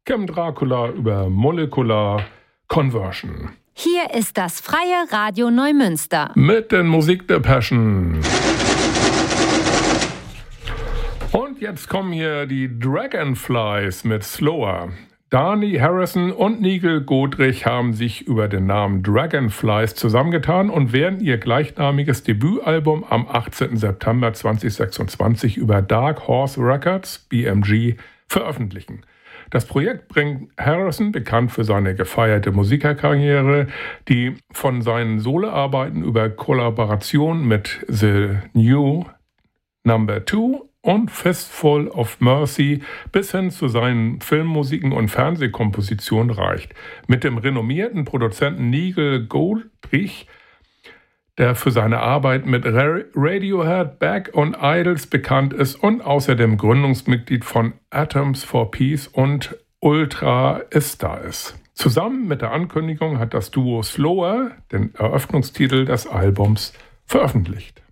Chem Dracula über Molecular Conversion. Hier ist das Freie Radio Neumünster. Mit den Musikdepeschen. Und jetzt kommen hier die Dragonflies mit Slower. Dhani Harrison und Nigel Godrich haben sich über den Namen Dragonflies zusammengetan und werden ihr gleichnamiges Debütalbum am 18. September 2026 über Dark Horse Records, BMG, veröffentlichen. Das Projekt bringt Harrison, bekannt für seine gefeierte Musikerkarriere, die von seinen Soloarbeiten über Kollaboration mit The New Number 2 und Fistful of Mercy bis hin zu seinen Filmmusiken und Fernsehkompositionen reicht. Mit dem renommierten Produzenten Nigel Godrich, der für seine Arbeit mit Radiohead, Beck und Idols bekannt ist und außerdem Gründungsmitglied von Atoms for Peace und Ultra Ista ist. Zusammen mit der Ankündigung hat das Duo Slower den Eröffnungstitel des Albums veröffentlicht.